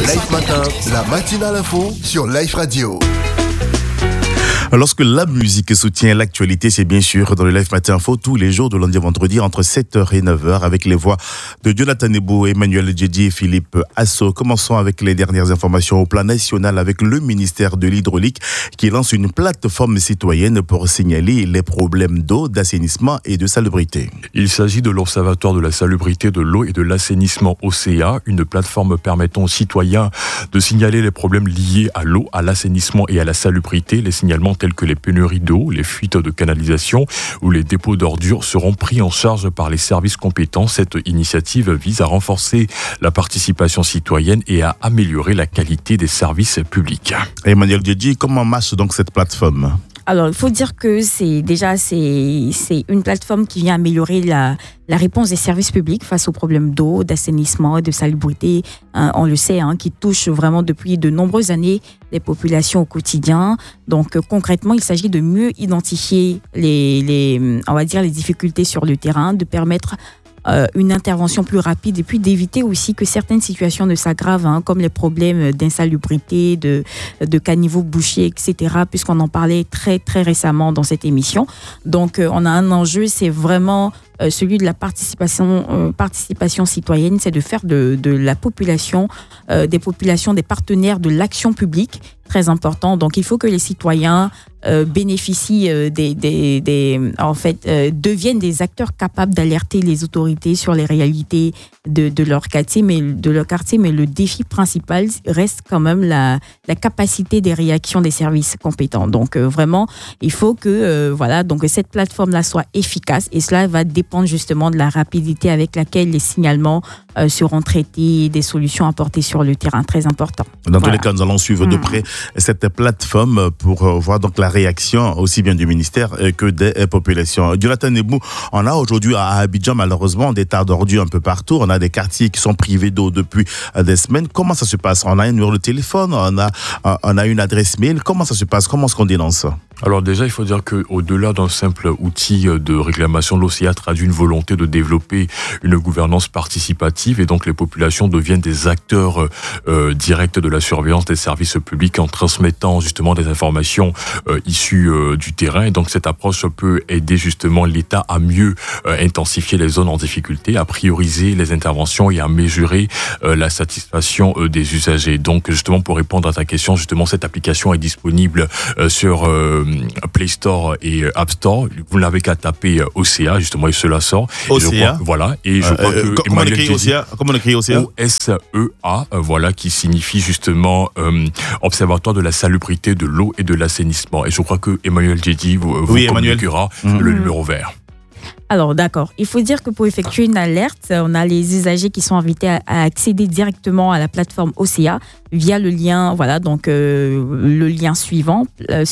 Life Matin, la matinale info sur Life Radio. Lorsque la musique soutient l'actualité, c'est bien sûr dans le Life Matin Info tous les jours de lundi à vendredi entre 7h et 9h avec les voix de Jonathan Nebo, Emmanuel Djedji et Philippe Asso. Commençons avec les dernières informations au plan national avec le ministère de l'Hydraulique qui lance une plateforme citoyenne pour signaler les problèmes d'eau, d'assainissement et de salubrité. Il s'agit de l'Observatoire de la salubrité de l'eau et de l'assainissement OCA, une plateforme permettant aux citoyens de signaler les problèmes liés à l'eau, à l'assainissement et à la salubrité. Les signalements tels que les pénuries d'eau, les fuites de canalisation ou les dépôts d'ordures seront pris en charge par les services compétents. Cette initiative vise à renforcer la participation citoyenne et à améliorer la qualité des services publics. Emmanuel Djedji, comment marche donc cette plateforme ? Alors, il faut dire que c'est une plateforme qui vient améliorer la réponse des services publics face aux problèmes d'eau, d'assainissement, de salubrité. On le sait, qui touche vraiment depuis de nombreuses années les populations au quotidien. Donc, concrètement, il s'agit de mieux identifier les difficultés sur le terrain, de permettre une intervention plus rapide et puis d'éviter aussi que certaines situations ne s'aggravent, comme les problèmes d'insalubrité, de caniveaux bouchés, etc., puisqu'on en parlait très, très récemment dans cette émission. Donc, on a un enjeu, c'est vraiment celui de la participation citoyenne, c'est de faire de la population, des partenaires de l'action publique, très important. Donc, il faut que les citoyens bénéficient deviennent des acteurs capables d'alerter les autorités sur les réalités de leur quartier, mais le défi principal reste quand même la capacité des réactions des services compétents. Donc, vraiment, il faut que cette plateforme-là soit efficace et cela va dépendre justement de la rapidité avec laquelle les signalements seront traités et des solutions apportées sur le terrain, très important. Dans tous les cas, nous allons suivre de près cette plateforme pour voir donc la réaction aussi bien du ministère que des populations. Jonathan Nebo, on a aujourd'hui à Abidjan malheureusement des tas d'ordures un peu partout. On a des quartiers qui sont privés d'eau depuis des semaines. Comment ça se passe ? On a un numéro de téléphone, on a une adresse mail. Comment ça se passe ? Comment est-ce qu'on dénonce ça ? Alors déjà, il faut dire qu'au-delà d'un simple outil de réclamation, l'OCA traduit une volonté de développer une gouvernance participative et donc les populations deviennent des acteurs directs de la surveillance des services publics en transmettant justement des informations issues du terrain. Et donc cette approche peut aider justement l'État à mieux intensifier les zones en difficulté, à prioriser les interventions et à mesurer la satisfaction des usagers. Donc justement pour répondre à ta question, justement cette application est disponible sur Play Store et App Store. Vous n'avez qu'à taper OCA justement et cela sort. OCA. Et je crois que comment on écrit OCA ? OSEA, qui signifie justement Observatoire de la salubrité de l'eau et de l'assainissement. Et je crois que Emmanuel Djedji vous communiquera le numéro vert. Alors, d'accord. Il faut dire que pour effectuer une alerte, on a les usagers qui sont invités à accéder directement à la plateforme OCA via le lien, le lien suivant.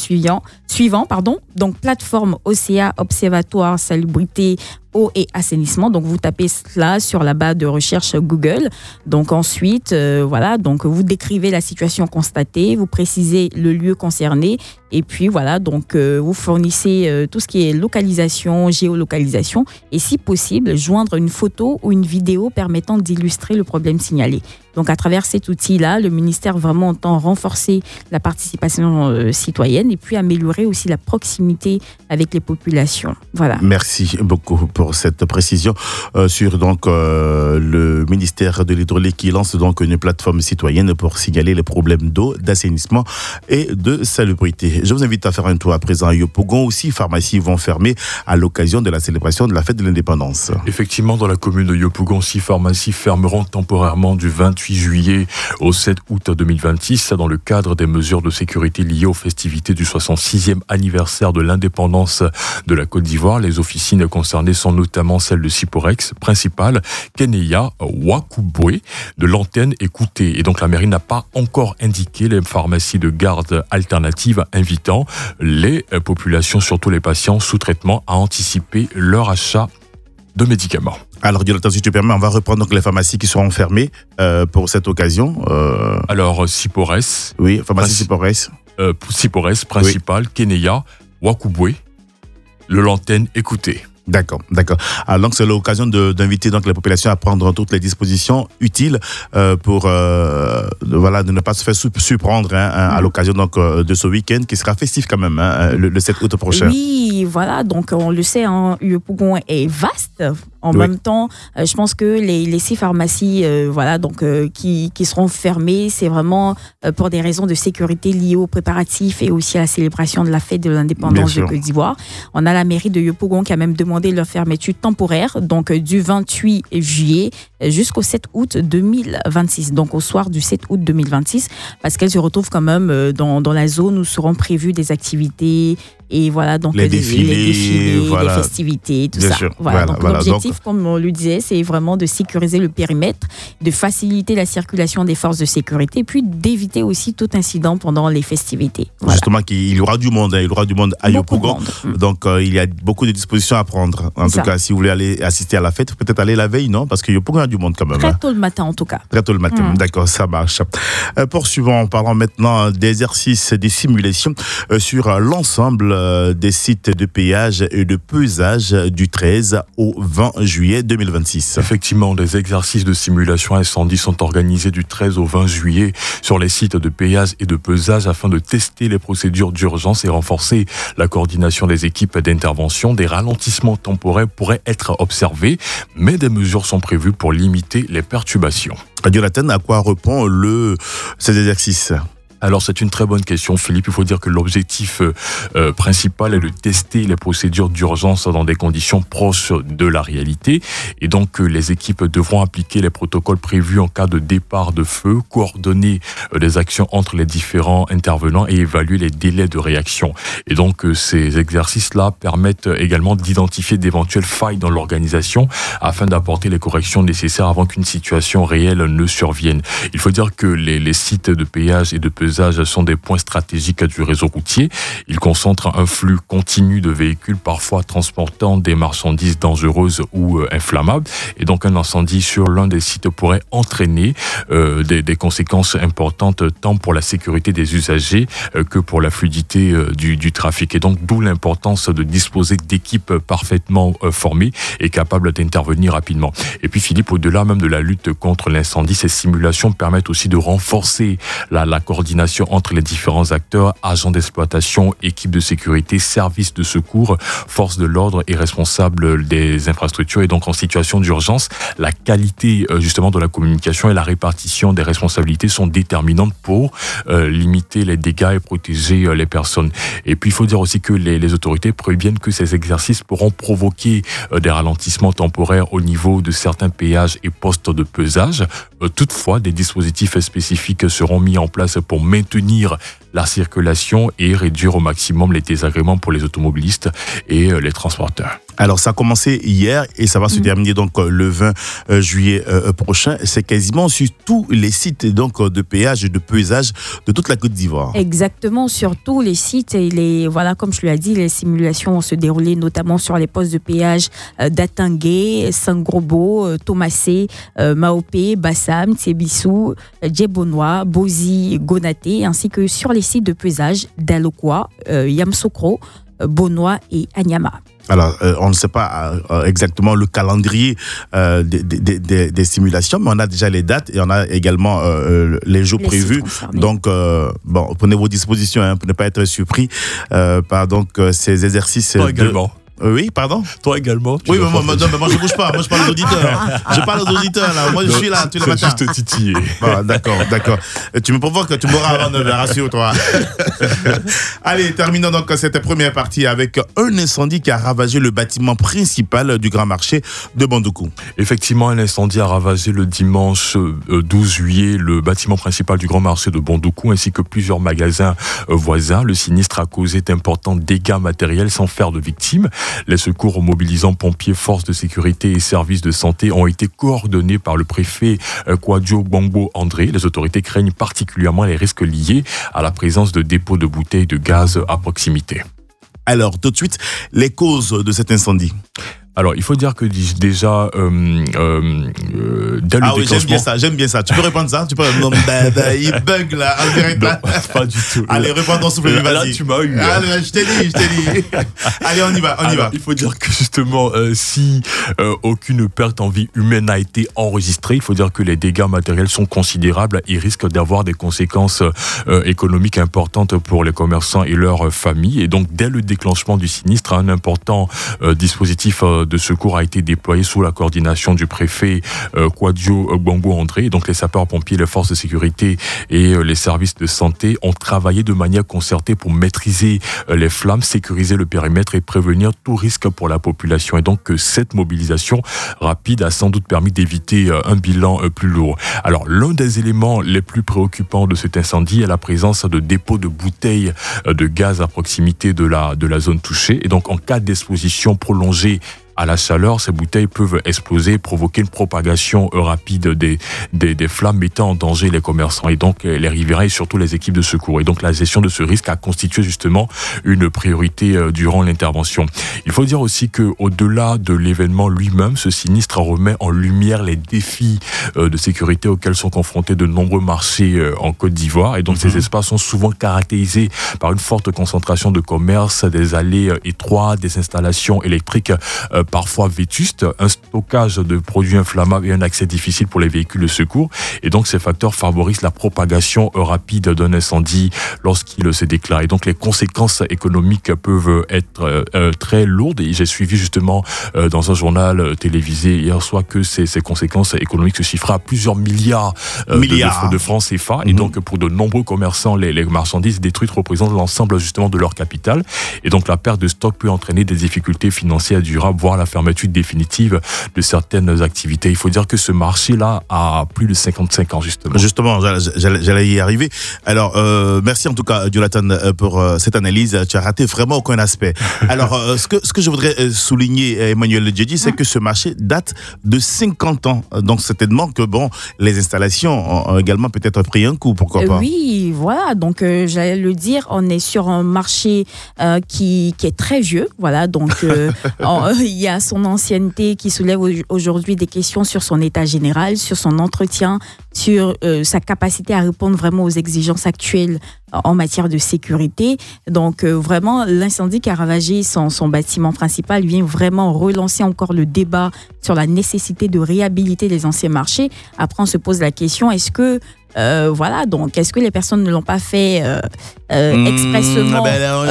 Donc, plateforme OCA, Observatoire, Salubrité, eau et assainissement. Donc, vous tapez cela sur la barre de recherche Google. Donc, ensuite, vous décrivez la situation constatée, vous précisez le lieu concerné et puis, vous fournissez tout ce qui est localisation, géolocalisation et, si possible, joindre une photo ou une vidéo permettant d'illustrer le problème signalé. Donc, à travers cet outil-là, le ministère vraiment entend renforcer la participation citoyenne et puis améliorer aussi la proximité avec les populations. Voilà. Merci beaucoup pour cette précision sur le ministère de l'Hydraulique qui lance donc une plateforme citoyenne pour signaler les problèmes d'eau, d'assainissement et de salubrité. Je vous invite à faire un tour à présent à Yopougon. Aussi, pharmacies vont fermer à l'occasion de la célébration de la fête de l'indépendance. Effectivement, dans la commune de Yopougon, 6 pharmacies fermeront temporairement du 28 juillet au 7 août 2026 dans le cadre des mesures de sécurité liées aux festivités du 66e anniversaire de l'indépendance de la Côte d'Ivoire. Les officines concernées sont notamment celles de Siporex, principale, Keneya, Wakubwe, de l'antenne et Kouté. Et donc la mairie n'a pas encore indiqué les pharmacies de garde alternatives, invitant les populations, surtout les patients sous traitement, à anticiper leur achat de médicaments. Alors, Jonathan, si tu permets, on va reprendre donc les pharmacies qui seront fermées pour cette occasion. Alors, Sipores. Oui, pharmacie Sipores. Sipores, principal, oui. Keneya, Wakubwe, le Lanterne, écoutez. D'accord. Alors, donc c'est l'occasion d'inviter donc les populations à prendre toutes les dispositions utiles pour de ne pas se faire surprendre à l'occasion donc de ce week-end qui sera festif quand même le 7 août prochain. Oui, voilà, donc on le sait, Yopougon est vaste. En même temps, je pense que les 6 pharmacies qui seront fermées, c'est vraiment pour des raisons de sécurité liées aux préparatifs et aussi à la célébration de la fête de l'indépendance de Côte d'Ivoire. On a la mairie de Yopougon qui a même demandé leur fermeture temporaire, donc du 28 juillet jusqu'au 7 août 2026, donc au soir du 7 août 2026, parce qu'elle se retrouve quand même dans la zone où seront prévues des activités et voilà, donc les défilés, les festivités, tout ça. Donc l'objectif, comme on le disait, c'est vraiment de sécuriser le périmètre, de faciliter la circulation des forces de sécurité, puis d'éviter aussi tout incident pendant les festivités. Justement, il y aura du monde, à Yopougon. Donc il y a beaucoup de dispositions à prendre. En tout cas, si vous voulez aller assister à la fête, peut-être aller la veille, non? Parce que Yopougon a du monde quand même. Très tôt le matin, en tout cas. Très tôt le matin, d'accord, ça marche. Poursuivons en parlant maintenant d'exercices, des simulations sur l'ensemble des sites de péage et de pesage du 13 au 20 juillet 2026. Effectivement, des exercices de simulation incendie sont organisés du 13 au 20 juillet sur les sites de péage et de pesage afin de tester les procédures d'urgence et renforcer la coordination des équipes d'intervention. Des ralentissements temporaires pourraient être observés, mais des mesures sont prévues pour limiter les perturbations. Jonathan, à quoi répond ces exercices ? Alors c'est une très bonne question, Philippe. Il faut dire que l'objectif principal est de tester les procédures d'urgence dans des conditions proches de la réalité. Et donc les équipes devront appliquer les protocoles prévus en cas de départ de feu, coordonner les actions entre les différents intervenants et évaluer les délais de réaction. Et donc ces exercices-là permettent également d'identifier d'éventuelles failles dans l'organisation afin d'apporter les corrections nécessaires avant qu'une situation réelle ne survienne. Il faut dire que les sites de péage et de pesage sont des points stratégiques du réseau routier. Ils concentrent un flux continu de véhicules, parfois transportant des marchandises dangereuses ou inflammables. Et donc un incendie sur l'un des sites pourrait entraîner des conséquences importantes tant pour la sécurité des usagers que pour la fluidité du trafic. Et donc d'où l'importance de disposer d'équipes parfaitement formées et capables d'intervenir rapidement. Et puis Philippe, au-delà même de la lutte contre l'incendie, ces simulations permettent aussi de renforcer la coordination entre les différents acteurs, agents d'exploitation, équipes de sécurité, services de secours, forces de l'ordre et responsables des infrastructures. Et donc en situation d'urgence, la qualité justement de la communication et la répartition des responsabilités sont déterminantes pour limiter les dégâts et protéger les personnes. Et puis il faut dire aussi que les autorités préviennent que ces exercices pourront provoquer des ralentissements temporaires au niveau de certains péages et postes de pesage. Toutefois, des dispositifs spécifiques seront mis en place pour maintenir la circulation et réduire au maximum les désagréments pour les automobilistes et les transporteurs. Alors ça a commencé hier et ça va se terminer donc le 20 juillet prochain. C'est quasiment sur tous les sites donc de péage et de pesage de toute la Côte d'Ivoire. Exactement, sur tous les sites. Et comme je l'ai dit, les simulations vont se dérouler notamment sur les postes de péage d'Atangué, Sangrobo, Tomassé, Maopé, Bassam, Tsébissou, Djebonois, Bozi, Gonaté, ainsi que sur les sites de pesage d'Alokwa, Yamsokro, Bonois et Anyama. Alors, on ne sait pas exactement le calendrier des simulations, mais on a déjà les dates et on a également les jours prévus. Donc, prenez vos dispositions pour ne pas être surpris par ces exercices. Toi également. Oui, pardon? Toi également. Oui, mais moi je bouge pas. Moi je parle aux auditeurs. Je parle aux auditeurs là. Moi je suis là tous les matins. C'est juste titillé. D'accord. Tu me provoques, tu m'auras avant 9h, rassure-toi. Allez, terminons donc cette première partie avec un incendie qui a ravagé le bâtiment principal du Grand Marché de Bandoukou. Effectivement, un incendie a ravagé le dimanche 12 juillet le bâtiment principal du Grand Marché de Bandoukou ainsi que plusieurs magasins voisins. Le sinistre a causé d'importants dégâts matériels sans faire de victimes. Les secours mobilisant pompiers, forces de sécurité et services de santé ont été coordonnés par le préfet Kwadjo Gbangbo André. Les autorités craignent particulièrement les risques liés à la présence de dépôts de bouteilles de gaz à proximité. Alors, tout de suite, les causes de cet incendie. Alors, il faut dire que déjà, dès le déclenchement... J'aime bien ça. Tu peux répondre ça? Tu peux répondre, il bug là, en direct là. Non, pas du tout. Allez, réponds ton souffle, vas-y. Là, tu m'as eu. Allez, je t'ai dit. Allez, on y va. Il faut dire que justement, si aucune perte en vie humaine n'a été enregistrée, il faut dire que les dégâts matériels sont considérables et risquent d'avoir des conséquences économiques importantes pour les commerçants et leurs familles. Et donc, dès le déclenchement du sinistre, un important dispositif de secours a été déployé sous la coordination du préfet Kouadio Gbongo André. Donc les sapeurs-pompiers, les forces de sécurité et les services de santé ont travaillé de manière concertée pour maîtriser les flammes, sécuriser le périmètre et prévenir tout risque pour la population. Et donc cette mobilisation rapide a sans doute permis d'éviter un bilan plus lourd. Alors l'un des éléments les plus préoccupants de cet incendie est la présence de dépôts de bouteilles de gaz à proximité de la zone touchée. Et donc en cas d'exposition prolongée à la chaleur, ces bouteilles peuvent exploser et provoquer une propagation rapide des flammes, mettant en danger les commerçants et donc les riverains et surtout les équipes de secours. Et donc la gestion de ce risque a constitué justement une priorité durant l'intervention. Il faut dire aussi qu'au-delà de l'événement lui-même, ce sinistre remet en lumière les défis de sécurité auxquels sont confrontés de nombreux marchés en Côte d'Ivoire. Et donc ces espaces sont souvent caractérisés par une forte concentration de commerces, des allées étroites, des installations électriques parfois vétustes, un stockage de produits inflammables et un accès difficile pour les véhicules de secours. Et donc, ces facteurs favorisent la propagation rapide d'un incendie lorsqu'il se déclare. Et donc, les conséquences économiques peuvent être très lourdes. Et j'ai suivi justement dans un journal télévisé hier soir que ces conséquences économiques se chiffraient à plusieurs milliards de francs CFA. Et donc, pour de nombreux commerçants, les marchandises détruites représentent l'ensemble justement de leur capital. Et donc, la perte de stock peut entraîner des difficultés financières durables, voire la fermeture définitive de certaines activités. Il faut dire que ce marché-là a plus de 55 ans, justement. Justement, j'allais y arriver. Alors, merci en tout cas, Jonathan, pour cette analyse. Tu as raté vraiment aucun aspect. Alors, ce que je voudrais souligner, Emmanuel Djedji, c'est que ce marché date de 50 ans. Donc, certainement que, les installations ont également peut-être pris un coup, pourquoi pas? Oui, voilà. Donc, j'allais le dire, on est sur un marché qui est très vieux. Voilà, donc, il y a son ancienneté qui soulève aujourd'hui des questions sur son état général, sur son entretien, sur sa capacité à répondre vraiment aux exigences actuelles en matière de sécurité. Donc vraiment, l'incendie qui a ravagé son bâtiment principal vient vraiment relancer encore le débat sur la nécessité de réhabiliter les anciens marchés. Après, on se pose la question, est-ce que est-ce que les personnes ne l'ont pas fait expressément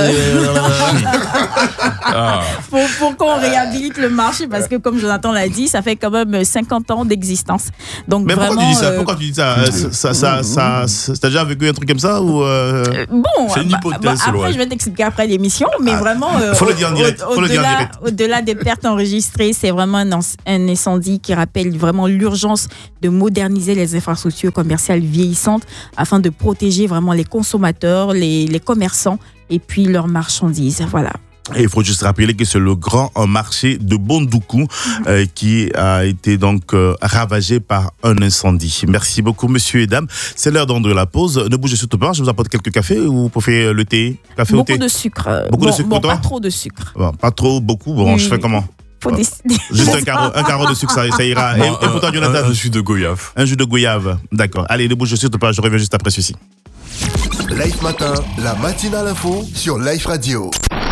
pour qu'on réhabilite le marché? Parce que comme Jonathan l'a dit, ça fait quand même 50 ans d'existence. Donc mais vraiment, pourquoi tu dis ça? T'as déjà vécu un truc comme ça ou c'est une hypothèse. Après, je vais t'expliquer après l'émission, mais vraiment, faut le dire en direct. Au-delà des pertes enregistrées, c'est vraiment un incendie qui rappelle vraiment l'urgence de moderniser les infrastructures commerciales vieillissantes afin de protéger vraiment les consommateurs, les commerçants et puis leurs marchandises. Voilà. Et il faut juste rappeler que c'est le grand marché de Bondoukou qui a été donc ravagé par un incendie. Merci beaucoup, monsieur et dames. C'est l'heure d'endre la pause. Ne bougez surtout pas. Je vous apporte quelques cafés ou vous faites le thé? Café ou thé? Beaucoup de sucre. Beaucoup de sucre pour toi? Pas trop de sucre. Pas trop, beaucoup. Bon, je fais comment? Faut décider. Juste un carreau de sucre, ça ira. Et pour toi, Jonathan? Un jus de goyave. Un jus de goyave. D'accord. Allez, ne bougez surtout pas. Je reviens juste après ceci. Life Matin, la matinale info sur Life Radio.